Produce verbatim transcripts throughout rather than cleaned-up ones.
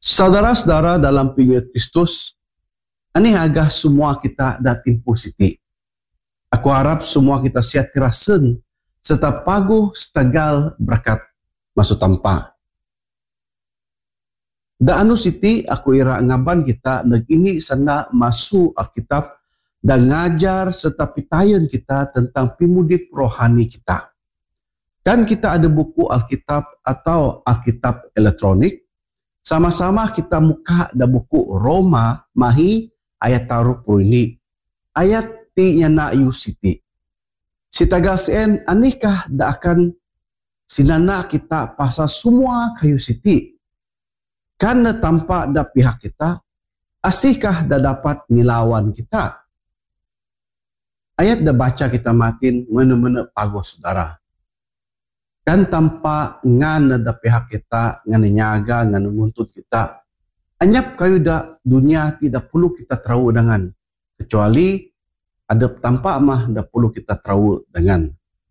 Saudara-saudara dalam pengikut Kristus, ini agak semua kita dah timpu siti. Aku harap semua kita sihat tirasen serta pagu setegal berkat masuk tanpa. Da anu siti aku ira ngaban kita neg ini sana masuk Alkitab dan ngajar serta pitayan kita tentang pimudip rohani kita. Dan kita ada buku Alkitab atau Alkitab elektronik. Sama-sama kita muka da buku Roma mahi ayat taruh puluh ini. Ayat ti nyana yu siti. Sitagal sen anikah da akan sinana kita pasal semua kayu siti. Karena tampak da pihak kita, asihkah da dapat nilawan kita? Ayat da baca kita matin mena-mena pago saudara. Kan tanpa ngan da pihak kita, ngan nyaga, ngan nguntut kita. Anyap kayu da dunia tidak perlu kita tahu dengan. Kecuali ada tampak mah da perlu kita tahu dengan.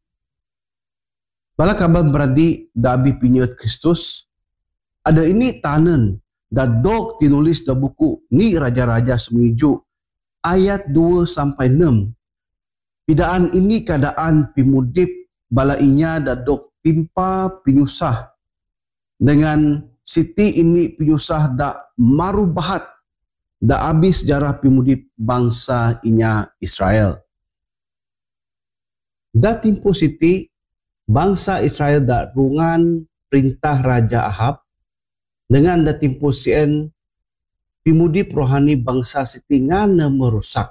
Bala kabar beradi da abi pinyat Kristus, ada ini tanen da dog tinulis da buku ni Raja-Raja Semiju ayat dua sampai enam. Pidaan ini keadaan pimudip bala inya da dog timpa pinyusah dengan siti ini pinyusah da maru bahat da abis sejarah pimudip bangsa inya Israel. Da timpu siti bangsa Israel da rungan perintah Raja Ahab dengan da timpu sien pimudip rohani bangsa siti ngana merusak.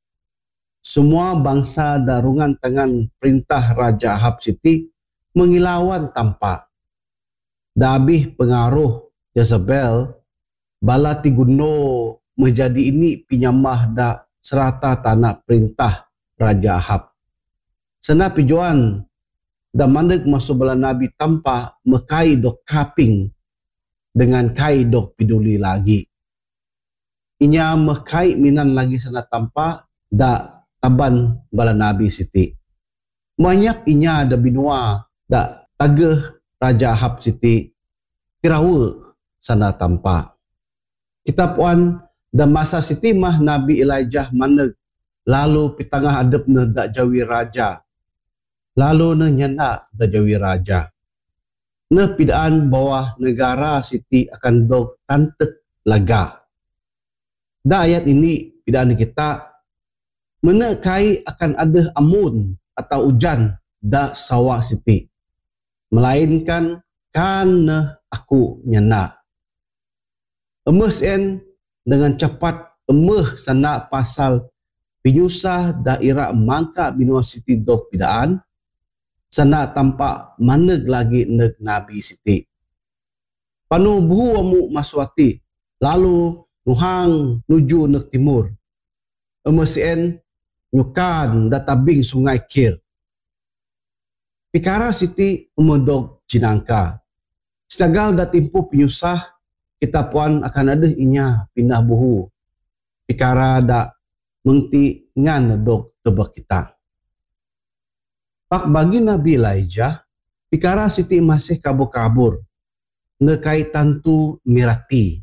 Semua bangsa darungan tangan perintah Raja Ahab siti mengilawan tanpa. Dabih pengaruh Jezebel bala tiguno menjadi ini pinyamah da serata tanah perintah Raja Ahab. Sena pijuan da mandek masuk bala nabi tanpa mekai dok kaping dengan kai dok peduli lagi. Inya mekai minan lagi sana tanpa da taban bala nabi siti. Banyak inya da binua da tagah Raja Ahab siti kirawa sana tanpa. Kita puan da masa siti mah Nabi Elijah maneg lalu pitangah adep na da jawi raja. Lalu na nyana da jawi raja. Na pidaan bawah negara siti akan dog tantek laga. Da ayat ini pidaan kita menekai akan ada amun atau hujan da sawah siti. Melainkan karena aku nyana. Emes en dengan cepat emeh sana pasal pinyusah daerah mangka binua siti dog pidaan. Sana tampak maneg lagi neg nabi siti. Panu buhu amu maswati lalu nuhang nuju neg timur. Emes en nyukan databing sungai Kir. Pikara siti umodog cinangka. Setagal da timpu pinyusah, kita puan akan ada inya pindah buhu. Pikara da mengti ngan dog tebak kita. Pak bagi Nabi Elijah, pikara siti masih kabur-kabur. Ngekai tantu mirati.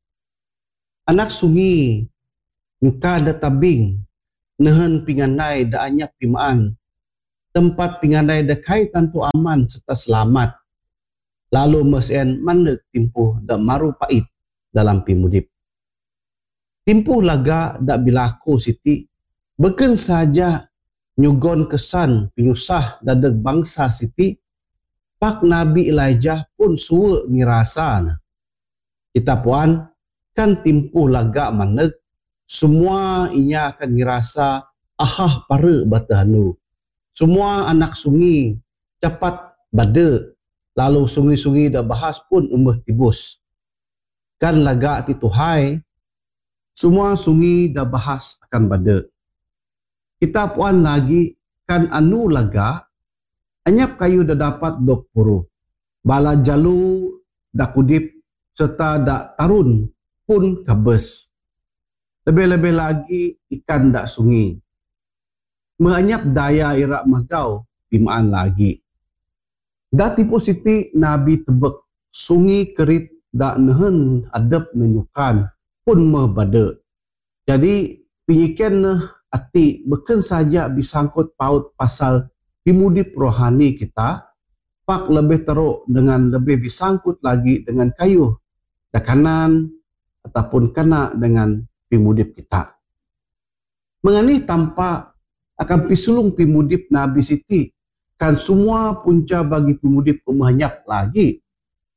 Anak sungi, nyuka da tabing, nehen pinganai da anyap pimaan. Tempat pinganai da kai tantu aman serta selamat. Lalu mesen mandek timpuh da maru pait dalam pimudip. Timpuh laga da bilaku siti, beken saja nyugon kesan pinyusah dadeg bangsa siti, pak Nabi Elijah pun suwe ngirasa. Kita puan kan timpuh laga mandek, semua inya akan ngirasa ahah pare batahanu. Semua anak sungi cepat bade. Lalu sungi-sungi dah bahas pun umeh tibus. Kan laga ti Tuhai, semua sungi dah bahas akan bade. Kita puan lagi kan anu laga, anyap kayu dah dapat dok puru. Bala jalu dah kudip serta dah tarun pun kabes. Lebih-lebih lagi ikan dak sungi. Menganyap daya irak magau pimaan lagi. Da tipu siti Nabi tebek sungi kerit dak nehen adep nenyukan pun mebade. Jadi pinyiken ne ati beken saja bisangkut paut pasal pimudip rohani kita, pak lebih teruk dengan lebih bisangkut lagi dengan kayuh dakanan ataupun kena dengan pimudip kita. Mengani tanpa akan pisulung pimudip Nabi Siti, kan semua punca bagi pimudip pemanyap lagi.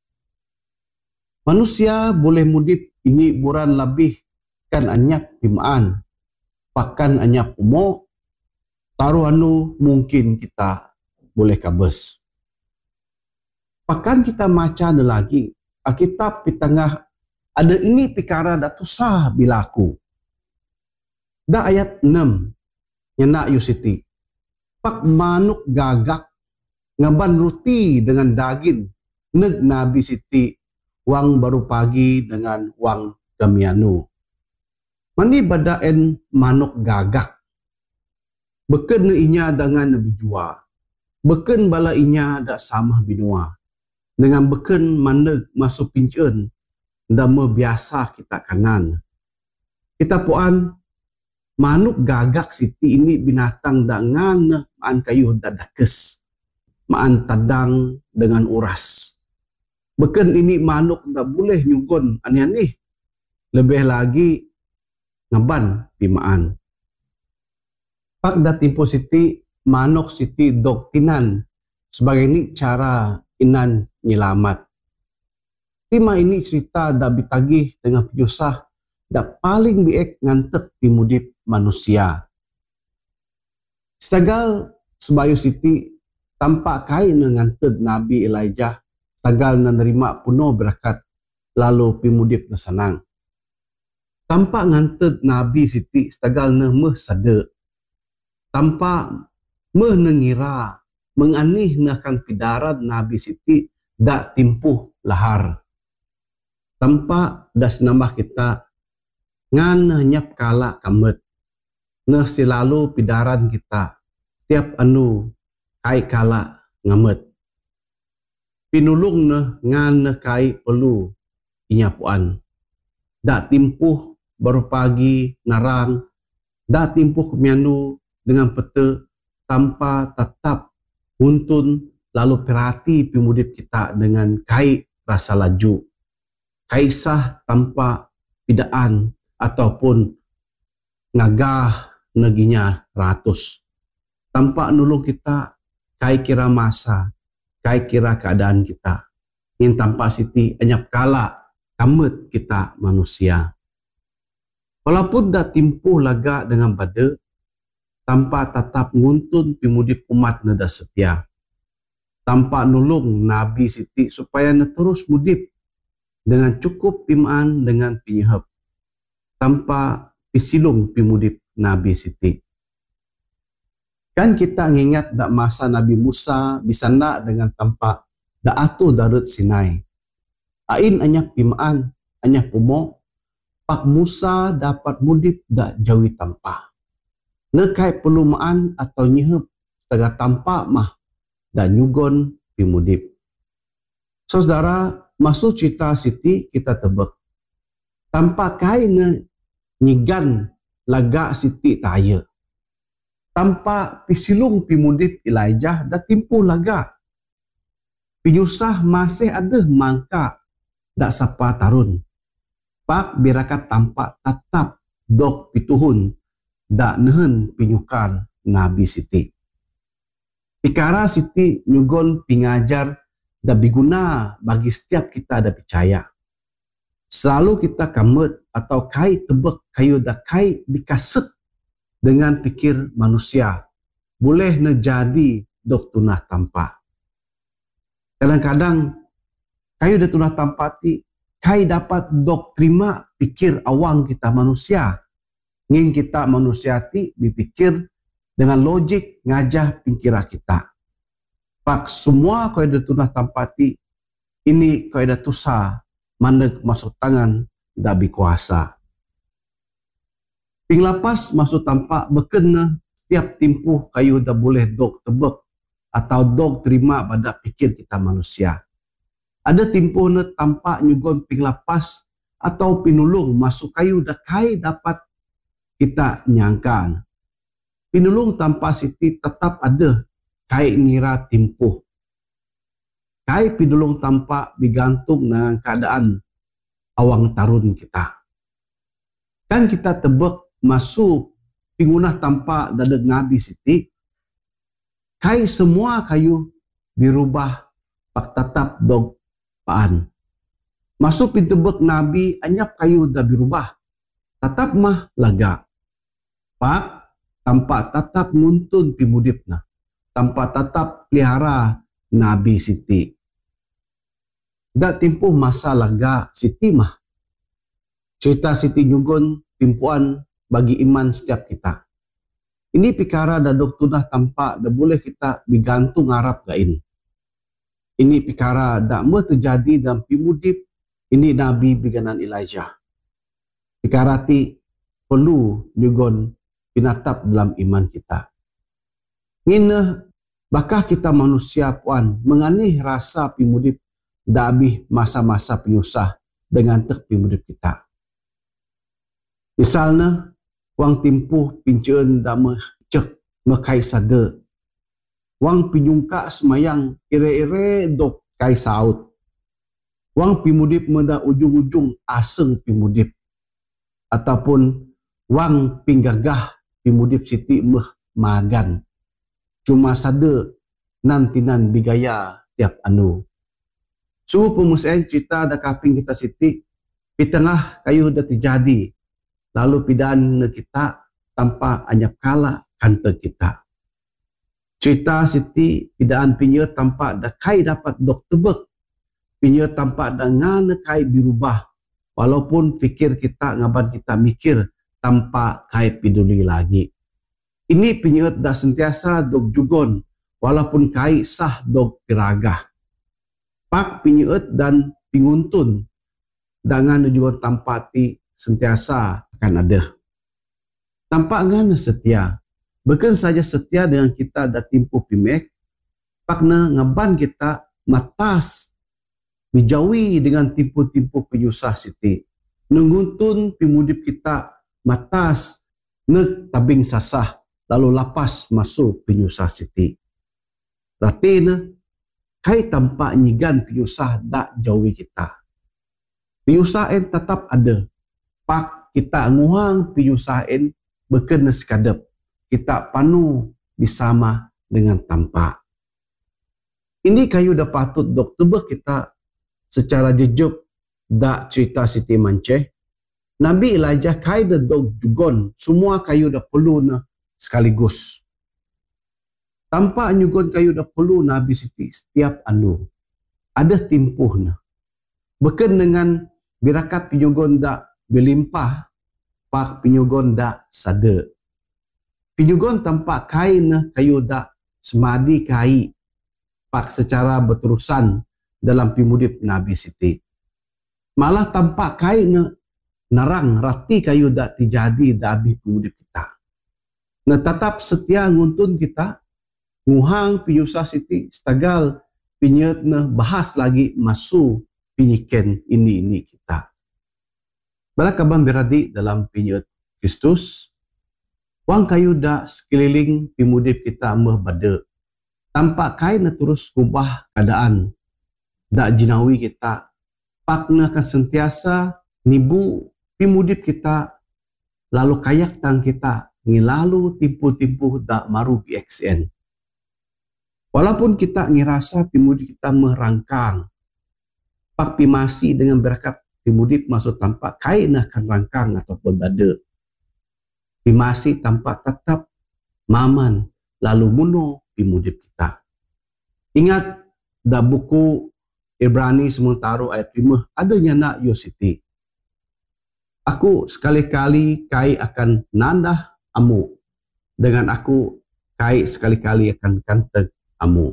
Manusia boleh mudip ini buran lebih kan anyap pimaan, pakan anyap umok, taruh anu mungkin kita boleh kabes. Pakan kita maca ada lagi, Alkitab di tengah ada ini pikara dak tusah bilaku. Da ayat enam nyana Yusiti. Pak manuk gagak ngaban ruti dengan daging neg Nabi Siti wang baru pagi dengan wang gamianu. Mani badaen manuk gagak. Beken inya dengan nabi jua. Beken bala inya dak samah binua. Dengan beken maneg masuk pincen dama biasa kita kanan. Kita puan manuk gagak Siti ini binatang dak ngana maan kayuh dak dakes. Maan tadang dengan uras. Beken ini manuk dak boleh nyugon ani-ani. Lebih lagi ngaban pimaan. Pak da timpo Siti manuk Siti doktinan sebagai ini cara inan nyelamat. Tima ini cerita dak bitagih dengan penyusah dak paling biek ngantek pimudip manusia. Setagal sebayu Siti tampak kain ngantek Nabi Elijah, tagal menerima puno berkat lalu pimudip na senang. Tampak nganted Nabi Siti setagal ne meh sade. Tampak meh nengira menganih ne akan pidaran Nabi Siti dak timpuh lahar. Tampak das nambah kita ngan nyap kala kamet. Ne selalu pidaran kita tiap anu kai kala ngamet. Pinulung ne ngan ne kai perlu inyapuan. Dak timpuh baru pagi narang, dak timpuh kemianu dengan pete tanpa tetap huntun lalu perhati pimudip kita dengan kai rasa laju. Kaisah tanpa pidaan ataupun ngagah neginya ratus. Tanpa nulung kita kai kira masa, kai kira keadaan kita. Ingin tanpa Siti anyap kala kamet kita manusia. Walaupun dah timpuh laga dengan bade, tanpa tetap nguntun pimudip umat neda setia. Tanpa nulung Nabi Siti supaya ne terus mudip dengan cukup pimaan dengan pinyehep. Tanpa pisilung pimudip Nabi Siti. Kan kita ngingat dak masa Nabi Musa bisa nak dengan tanpa dak atuh Darut Sinai. Ain anyap pimaan, anyap umok, Pak Musa dapat mudip dak jawi tanpa. Nekai pelumaan atau nyehep tengah tanpa mah dan nyugon pimudip. Saudara, masuk cerita Siti kita tebak. Tanpa kain nyigan laga Siti taya. Tanpa pisilung pimudip Elijah dah timpuh laga. Pinyusah masih ada mangka dak sapa tarun. Pak birakat tampak tetap dok pituhun dak nehen pinyukan Nabi Siti. Pikara Siti nyugon pingajar dak biguna bagi setiap kita dak percaya. Selalu kita kamet atau kai tebek kayu dak kai bikaset dengan pikir manusia. Boleh nejadi dok tunah tampak. Kadang-kadang kayu dak tunah tampak ti kai dapat dok terima pikir awang kita manusia. Ngin kita manusia ti dipikir dengan logik ngajah pikiran kita. Pak semua kau ada tunah tampati ini kau ada tusa mandek masuk tangan dabi kuasa. Ping lapas masuk tampak bekena tiap timpuh kayu dah boleh dok tebek atau dok terima pada pikir kita manusia. Ada timpuh na tampak nyugon pinglapas atau pinulung masuk kayu dah kai dapat kita nyangkan. Pinulung tanpa siti tetap ada kai ngira timpuh. Kai pinulung tanpa digantung dengan keadaan awang tarun kita. Kan kita tebak masuk pingunah tanpa dadag Nabi siti, kai semua kayu dirubah pak tetap dog paan. Masuk pintebek Nabi anyap kayu dah dirubah, tetap mah laga. Pak tanpa tetap nguntun pimudipna, tanpa tetap pelihara Nabi siti. Dak timpuh masa laga siti mah. Cerita siti nyugun timpuan bagi iman setiap kita. Ini pikara dah dok tunah tanpa dah boleh kita digantung harap gain. Ini pikara dah mau terjadi dalam pimudip ini Nabi biganan Elijah. Pikara ti perlu nyugun pinatap dalam iman kita. Ngina bakah kita manusia puan menganih rasa pimudip dah habis masa-masa penyusah dengan tek pimudip kita. Misalnya, wang timpuh pincun dah mecek mekai sada. Wang pinyungka semayang ire-ire dok kai saut. Wang pimudip menda ujung-ujung aseng pimudip. Ataupun wang pinggagah pimudip siti meh magan. Cuma sada nantinan digaya tiap anu. Suhu pemusahaan cerita dah kaping kita siti, di tengah kayu dah terjadi, lalu pidan kita tanpa anyap kala kanta kita. Cerita siti pidaan pinya tanpa dah kai dapat dok tebek, pinya tanpa dah ngana kai berubah, walaupun fikir kita ngaban kita mikir tanpa kai peduli lagi. Ini pinya dah sentiasa dok jugon, walaupun kai sah dok piragah. Pak pinyeut dan pinguntun dengan juga tanpa ti sentiasa akan ada. Tanpa ngana setia. Bukan saja setia dengan kita dah timpuh pimek, pakna ngaban kita matas menjauhi dengan timpuh-timpuh penyusah siti. Nenguntun pimudip kita matas neg tabing sasah lalu lapas masuk penyusah siti. Ratina kai tanpa nyigan penyusah dak jauhi kita. Penyusah en tetap ada. Pak kita nguhang penyusah en berkena sekadap. Kita panu bersama dengan tanpa. Ini kayu dah patut dok tebak kita secara jejak dak cerita Siti Manceh. Nabi Elijah kai dah dok jugon semua kayu dah perlu na sekaligus. Tanpa nyugon kayu dah perlu Nabi Siti setiap anu. Ada timpuh na. Bukan dengan birakat penyugon dak berlimpah, pak penyugon dak sada. Penyugon tanpa kain na kayu dak semadi kai, pak secara berterusan dalam pimudip Nabi Siti. Malah tanpa kain na narang rati kayu dak terjadi dak habis pimudip kita. Nah tetap setia nguntun kita, nguhang penyusah Siti setagal pinyet na bahas lagi masuk pinyiken ini-ini kita. Bala kabang beradi dalam pinyet Kristus, wang kayu dak sekeliling pimudip kita meh bade. Tanpa kain na terus ubah keadaan dak jinawi kita, pakna akan sentiasa nibu pimudip kita lalu kayak tang kita ngilalu timpu-timpu dak maru B X N. Walaupun kita ngirasa pimudip kita merangkang, pak pimasi dengan berkat pimudip masuk tanpa kain akan rangkang ataupun bada. Pimasi tanpa tetap maman lalu muno pimudip kita. Ingat dah buku Ibrani sementara ayat lima adanya nak Yositi. Aku sekali-kali kai akan nandah amu, dengan aku kai sekali-kali akan kanteg amu.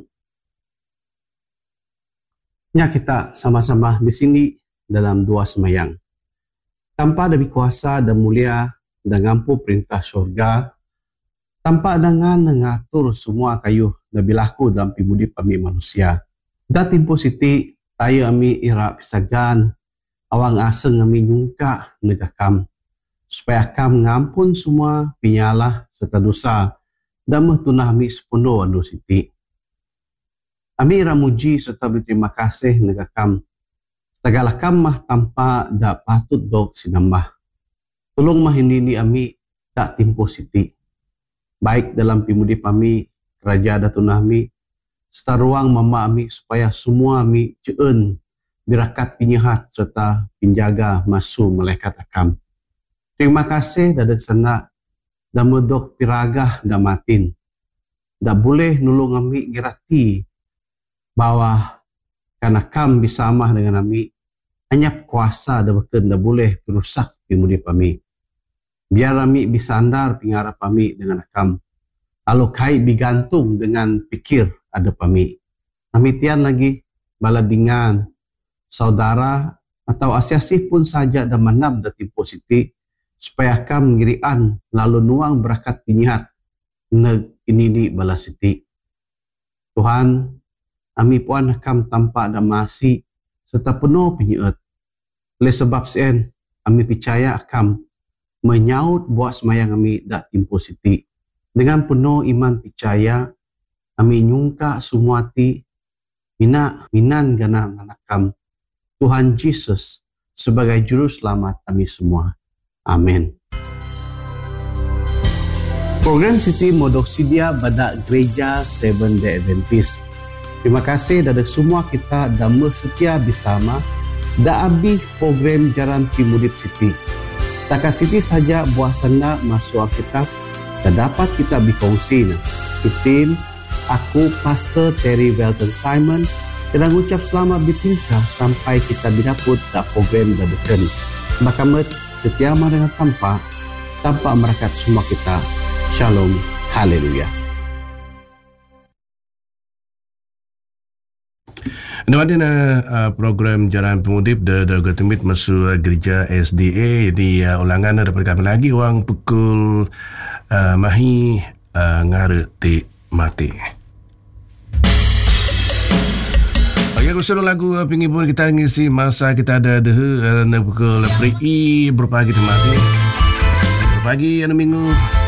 Nya kita sama-sama di sini dalam dua semayang. Tanpa ada kuasa dan mulia dan ngampu perintah syurga, tanpa dengan mengatur semua kayu dan bilaku dalam pimudip kami manusia. Da timpo siti Tayo ami ira pisagan, awang aseng ami nyungka negakam. Supaya kam ngampun semua pinyalah serta dosa dan tunah ami sepenuh anu siti. Ami ira muji serta berterima kasih negakam. Segala kam mah tanpa dak patut dok sinambah. Tolong mah ini ami dak timpo siti. Baik dalam pimudip ami, kerja da tunah ami, serta ruang mama ami supaya semua ami ceun birakat pinyehat serta pinjaga masu malaikat akam. Terima kasih dadak sana dan medok piragah da matin. Da boleh nulung ami ngirati bahwa karena kam bisamah dengan ami anyap kuasa da beken da boleh perusak pimudip ami. Biar ami bisa andar pingarap ami dengan akam. Lalu kai bigantung dengan pikir ada pami. Ami tian lagi baladingan saudara atau asiasi pun saja dan manam da timpo siti supaya kam ngirian lalu nuang berakat pinyihat neg inini bala siti. Tuhan, ami puan kam tanpa ada masi serta penuh pinyiat. Oleh sebab sen, ami percaya akam menyaut buat semayang ami dak timpo siti. Dengan penuh iman percaya, ami nyungka semua ti mina minan gana nanakam Tuhan Yesus sebagai juru selamat kami semua. Amin. Program Siti modok sidia pada Gereja Seven Day Adventist. Terima kasih dari semua kita dan setia bersama da abih program Jalan Pimudip Siti. Setakat Siti saja buah senda masuk Alkitab dan dapat kita berkongsi. Itin, aku Pastor Terry Welton Simon sedang ucap selamat bertingkah sampai kita didaput da program da beken. Bakamet setia dengan tanpa tanpa merakat semua kita. Shalom, haleluya. Ini ada uh, program Jalan Pemudip da da ketemit masuk gereja S D A. Jadi uh, ulangan dapat kami lagi wang pukul uh, mahi uh, ngare ti mati. Bagi aku suruh lagu uh, pengibur kita ngisi masa kita ada dehe uh, pukul peri berpagi ti mati. Berpagi anu minggu